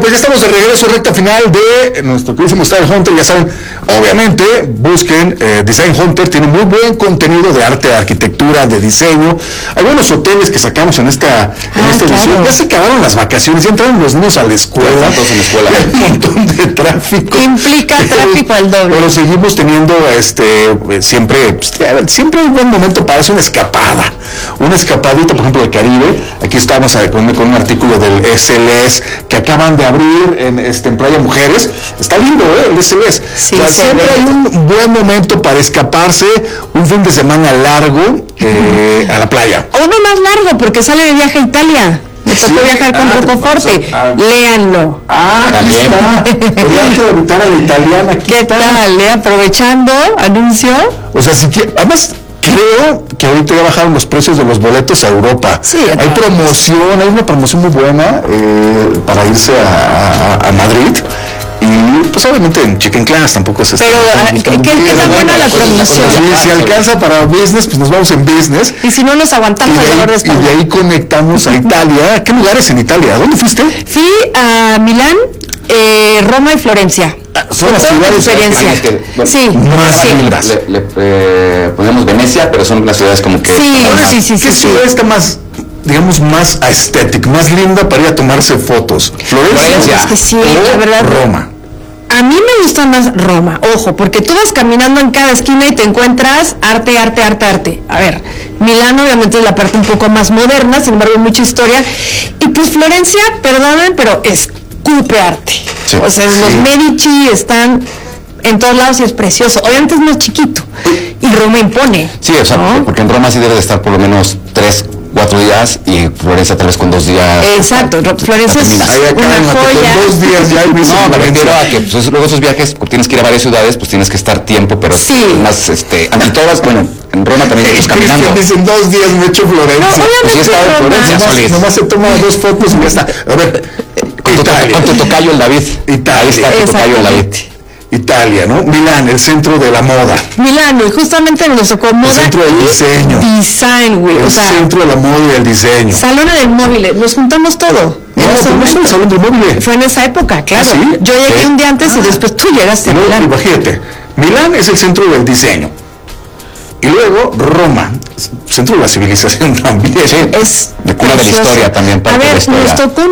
pues ya estamos de regreso, recta final de nuestro queridísimo Style Hunter. Ya saben, obviamente, busquen Design Hunter, tiene muy buen contenido de arte, de arquitectura, de diseño. Hay buenos hoteles que sacamos en esta edición. Ya se acabaron las vacaciones, ya entraron los niños a la escuela. Todos en la escuela. Hay un montón de tráfico. Implica tráfico al doble. Pero seguimos teniendo siempre hay un buen momento para hacer una escapadita, por ejemplo, del Caribe. Aquí estamos con un artículo del SLS que acaban de abrir en Playa Mujeres. Está lindo, el SLS. Sí, siempre hay un buen momento para escaparse, un fin de semana largo a la playa. O uno más largo, porque sale de viaje a Italia. Me tocó viajar con Rocoforte. Léanlo. Aquí está. Podrían invitar a la italiana. ¿Qué tal? Aprovechando, anuncio. O sea, además creo que ahorita ya bajaron los precios de los boletos a Europa. Sí, hay una promoción muy buena para irse a Madrid. Y pues obviamente en Chicken Class tampoco es pero ¿qué tan buena la promoción? Si alcanza para business, pues nos vamos en business. Y si no nos aguantamos el dolor de espalda. Y de ahí conectamos a Italia. ¿Qué lugares en Italia? ¿Dónde fuiste? Fui a Milán, Roma y Florencia. Son las ciudades experiencia. Sí, más lindas. Le ponemos Venecia, pero son las ciudades como que... Sí. ¿Qué ciudad está más, digamos, más aesthetic, más linda para ir a tomarse fotos? Florencia. Es que sí, la verdad. Roma. A mí me gusta más Roma, ojo, porque tú vas caminando en cada esquina y te encuentras arte. A ver, Milán obviamente es la parte un poco más moderna, sin embargo mucha historia. Y pues Florencia, perdonen, pero escupe arte. Sí, o sea, los Medici están en todos lados y es precioso. Obviamente es más chiquito y Roma impone. Sí, o sea, ¿no? Porque en Roma sí debe de estar por lo menos 3-4 días y Florencia tal vez con 2 días. Exacto, Florencia es una joya. Con 2 días ya no, me refiero a que pues, luego esos viajes, tienes que ir a varias ciudades, pues tienes que estar tiempo, pero sí. Más, ante todas, bueno, en Roma también estás caminando. Dicen 2 días me he hecho Florencia. No, pues sí estaba en Florencia, nomás se toma 2 fotos y ya está. A ver, con tu tocayo el David. Italia. Ahí está tu tocayo el David. Italia, ¿no? Milán, el centro de la moda. Milán, y justamente nos tocó moda. El centro del diseño. Design, güey. El centro de la moda y el diseño. Salón del móvil, nos juntamos todo. No es el Salón del Móvil. Fue en esa época, claro. ¿Sí? Yo llegué un día antes y después tú llegaste a Milán. Imagínate, Milán es el centro del diseño. Y luego Roma, centro de la civilización también. Sí, es de cuna de la historia también, parte de la historia. Nos tocó